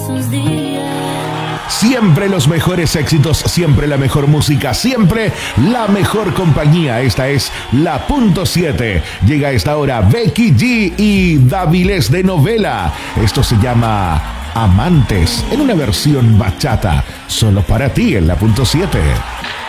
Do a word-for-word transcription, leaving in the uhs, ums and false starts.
esos días. Siempre los mejores éxitos, siempre la mejor música, siempre la mejor compañía. Esta es la punto siete. Llega a esta hora Becky G y Davilés de Novela. Esto se llama Amantes, en una versión bachata, solo para ti en la punto siete.